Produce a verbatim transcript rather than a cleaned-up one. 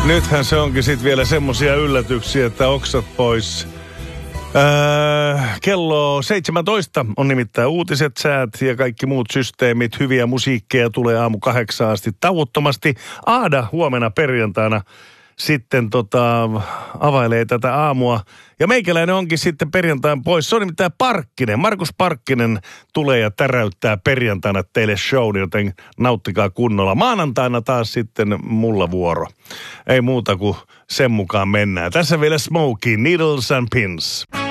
Nythän se onkin sitten vielä semmosia yllätyksiä, että oksat pois. Öö, kello seitsemäntoista on nimittäin uutiset, säät ja kaikki muut systeemit. Hyviä musiikkeja tulee aamu kahdeksaan asti tauottomasti. Aada huomenna perjantaina sitten tota, availee tätä aamua. Ja meikäläinen onkin sitten perjantain pois. Se on nimittäin Parkkinen. Markus Parkkinen tulee ja täräyttää perjantaina teille show, joten nauttikaa kunnolla. Maanantaina taas sitten mulla vuoro. Ei muuta kuin sen mukaan mennään. Tässä vielä Smokey, Needles and Pins.